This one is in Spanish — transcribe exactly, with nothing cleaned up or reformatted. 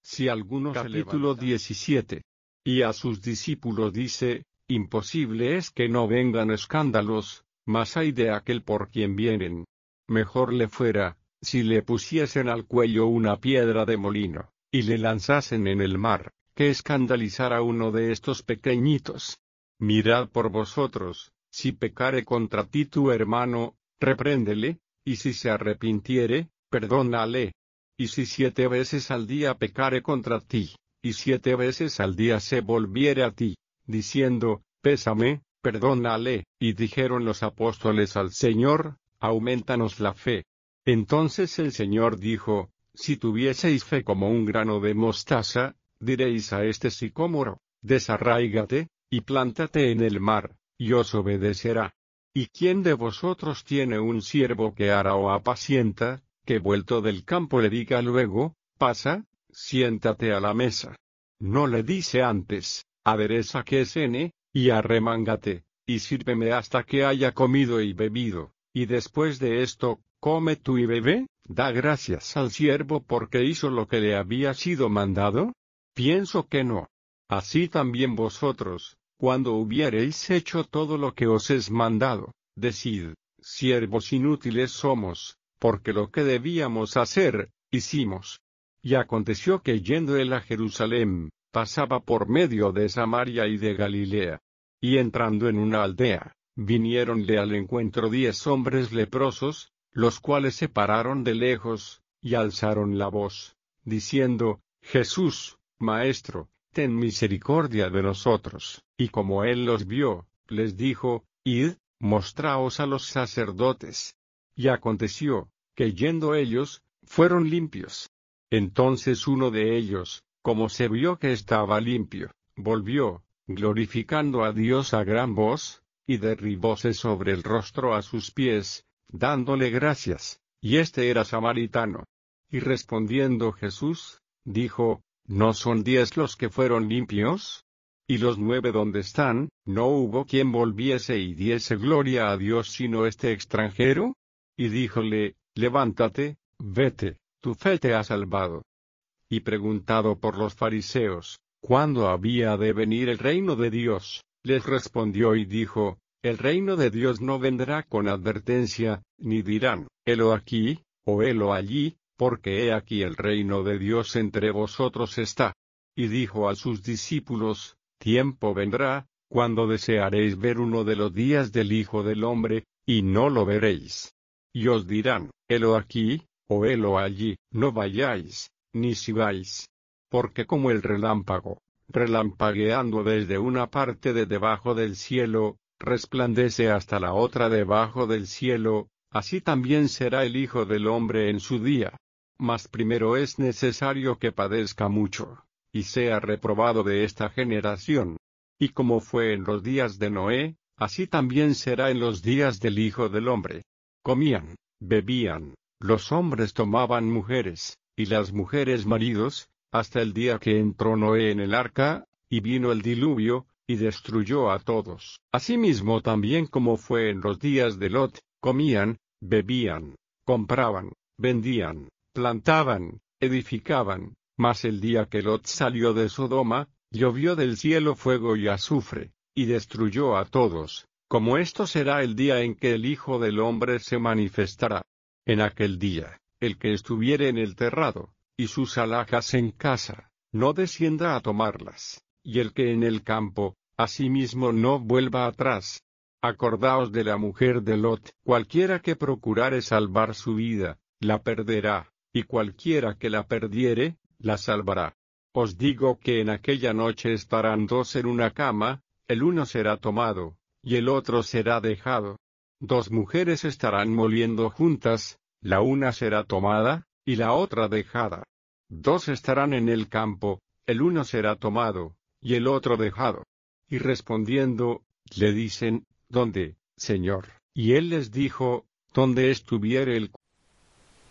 Si alguno Capítulo diecisiete. Y a sus discípulos dice, imposible es que no vengan escándalos, mas hay de aquel por quien vienen. Mejor le fuera, si le pusiesen al cuello una piedra de molino, y le lanzasen en el mar, que escandalizar a uno de estos pequeñitos. Mirad por vosotros, si pecare contra ti tu hermano, repréndele, y si se arrepintiere, perdónale. Y si siete veces al día pecare contra ti, y siete veces al día se volviere a ti, diciendo, pésame, perdónale, y dijeron los apóstoles al Señor, aumentanos la fe. Entonces el Señor dijo, si tuvieseis fe como un grano de mostaza, diréis a este sicómoro, desarráigate, y plántate en el mar, y os obedecerá. ¿Y quién de vosotros tiene un siervo que ara o apacienta, que vuelto del campo le diga luego, pasa, siéntate a la mesa? No le dice antes, adereza que cene, y arremángate, y sírveme hasta que haya comido y bebido, y después de esto, come tú y bebe. ¿Da gracias al siervo porque hizo lo que le había sido mandado? Pienso que no. Así también vosotros, cuando hubiereis hecho todo lo que os es mandado, decid, siervos inútiles somos, porque lo que debíamos hacer, hicimos. Y aconteció que yendo él a Jerusalén, pasaba por medio de Samaria y de Galilea. Y entrando en una aldea, viniéronle al encuentro diez hombres leprosos, los cuales se pararon de lejos, y alzaron la voz, diciendo, Jesús, Maestro, ten misericordia de nosotros. Y como él los vio, les dijo, id, mostraos a los sacerdotes. Y aconteció, que yendo ellos, fueron limpios. Entonces uno de ellos, como se vio que estaba limpio, volvió, glorificando a Dios a gran voz, y derribóse sobre el rostro a sus pies, dándole gracias, y este era samaritano. Y respondiendo Jesús, dijo, ¿no son diez los que fueron limpios? ¿Y los nueve dónde están? ¿No hubo quien volviese y diese gloria a Dios sino este extranjero? Y díjole, levántate, vete, tu fe te ha salvado. Y preguntado por los fariseos, ¿cuándo había de venir el reino de Dios?, les respondió y dijo, el reino de Dios no vendrá con advertencia, ni dirán, helo aquí, o helo allí, porque he aquí el reino de Dios entre vosotros está. Y dijo a sus discípulos, tiempo vendrá, cuando desearéis ver uno de los días del Hijo del Hombre, y no lo veréis. Y os dirán, helo aquí, o helo allí, no vayáis, ni sigáis. Porque como el relámpago, relampagueando desde una parte de debajo del cielo, resplandece hasta la otra debajo del cielo, así también será el Hijo del Hombre en su día. Mas primero es necesario que padezca mucho, y sea reprobado de esta generación. Y como fue en los días de Noé, así también será en los días del Hijo del Hombre. Comían, bebían, los hombres tomaban mujeres, y las mujeres maridos, hasta el día que entró Noé en el arca, y vino el diluvio, y destruyó a todos. Asimismo también como fue en los días de Lot, comían, bebían, compraban, vendían, plantaban, edificaban, mas el día que Lot salió de Sodoma, llovió del cielo fuego y azufre, y destruyó a todos, como esto será el día en que el Hijo del Hombre se manifestará. En aquel día, el que estuviere en el terrado, y sus alhajas en casa, no descienda a tomarlas, y el que en el campo, asimismo no vuelva atrás. Acordaos de la mujer de Lot, cualquiera que procurare salvar su vida, la perderá, y cualquiera que la perdiere, la salvará. Os digo que en aquella noche estarán dos en una cama, el uno será tomado, y el otro será dejado. Dos mujeres estarán moliendo juntas, la una será tomada, y la otra dejada. Dos estarán en el campo, el uno será tomado, y el otro dejado. Y respondiendo, le dicen, ¿dónde, Señor? Y él les dijo, donde estuviere el